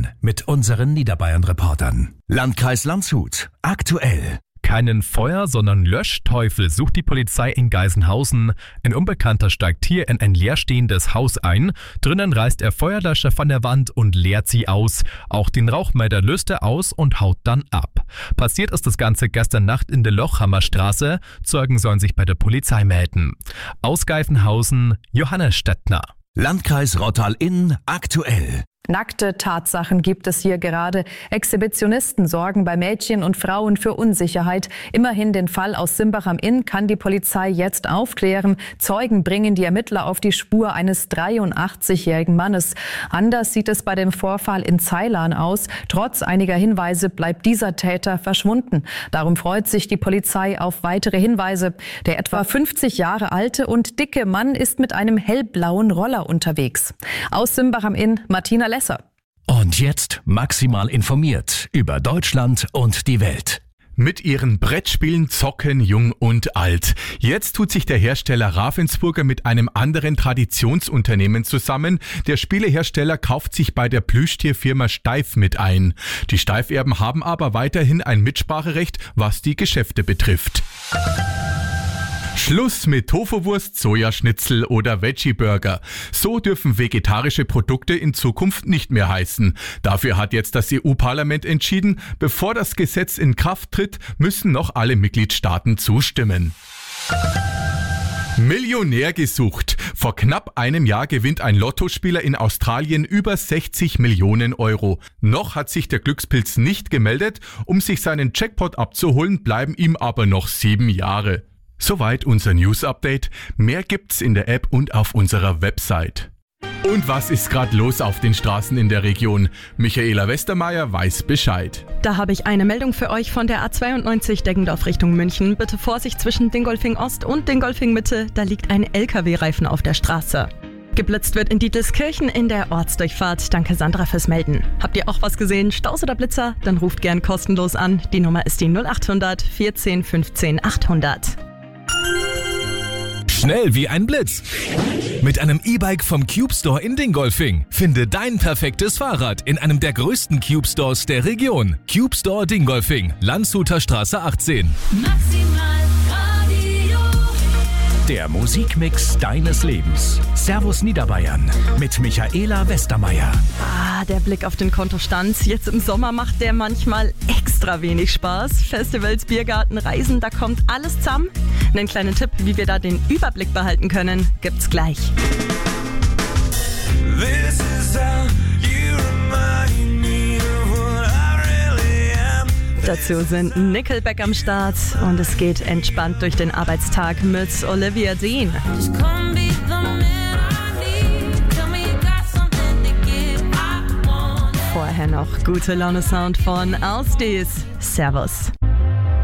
Niederbayern mit unseren Niederbayern-Reportern. Landkreis Landshut. Aktuell. Keinen Feuer, sondern Löschteufel sucht die Polizei in Geisenhausen. Ein Unbekannter steigt hier in ein leerstehendes Haus ein. Drinnen reißt er Feuerlöscher von der Wand und leert sie aus. Auch den Rauchmelder löst er aus und haut dann ab. Passiert ist das Ganze gestern Nacht in der Lochhammerstraße. Zeugen sollen sich bei der Polizei melden. Aus Geisenhausen, Johannes Stettner. Landkreis Rottal-Inn. Aktuell. Nackte Tatsachen gibt es hier gerade. Exhibitionisten sorgen bei Mädchen und Frauen für Unsicherheit. Immerhin den Fall aus Simbach am Inn kann die Polizei jetzt aufklären. Zeugen bringen die Ermittler auf die Spur eines 83-jährigen Mannes. Anders sieht es bei dem Vorfall in Zeilan aus. Trotz einiger Hinweise bleibt dieser Täter verschwunden. Darum freut sich die Polizei auf weitere Hinweise. Der etwa 50 Jahre alte und dicke Mann ist mit einem hellblauen Roller unterwegs. Aus Simbach am Inn, Martina Lesser. Und jetzt maximal informiert über Deutschland und die Welt. Mit ihren Brettspielen zocken jung und alt. Jetzt tut sich der Hersteller Ravensburger mit einem anderen Traditionsunternehmen zusammen. Der Spielehersteller kauft sich bei der Plüschtierfirma Steif mit ein. Die Steiferben haben aber weiterhin ein Mitspracherecht, was die Geschäfte betrifft. Schluss mit Tofuwurst, Sojaschnitzel oder Veggie-Burger. So dürfen vegetarische Produkte in Zukunft nicht mehr heißen. Dafür hat jetzt das EU-Parlament entschieden, bevor das Gesetz in Kraft tritt, müssen noch alle Mitgliedstaaten zustimmen. Millionär gesucht. Vor knapp einem Jahr gewinnt ein Lottospieler in Australien über 60 Millionen Euro. Noch hat sich der Glückspilz nicht gemeldet. Um sich seinen Jackpot abzuholen, bleiben ihm aber noch 7 Jahre. Soweit unser News-Update. Mehr gibt's in der App und auf unserer Website. Und was ist gerade los auf den Straßen in der Region? Michaela Westermeier weiß Bescheid. Da habe ich eine Meldung für euch von der A92 Deggendorf Richtung München. Bitte Vorsicht zwischen Dingolfing Ost und Dingolfing Mitte. Da liegt ein LKW-Reifen auf der Straße. Geblitzt wird in Dietleskirchen in der Ortsdurchfahrt. Danke Sandra fürs Melden. Habt ihr auch was gesehen? Staus oder Blitzer? Dann ruft gern kostenlos an. Die Nummer ist die 0800 14 15 800. Schnell wie ein Blitz. Mit einem E-Bike vom Cube Store in Dingolfing. Finde dein perfektes Fahrrad in einem der größten Cube Stores der Region. Cube Store Dingolfing, Landshuter Straße 18. Der Musikmix deines Lebens. Servus Niederbayern mit Michaela Westermeier. Der Blick auf den Kontostand. Jetzt im Sommer macht der manchmal extra wenig Spaß. Festivals, Biergarten, Reisen, da kommt alles zusammen. Einen kleinen Tipp, wie wir da den Überblick behalten können, gibt's gleich. Dazu sind Nickelback am Start und es geht entspannt durch den Arbeitstag mit Olivia Dean. Vorher noch gute Laune Sound von Ausdies. Servus.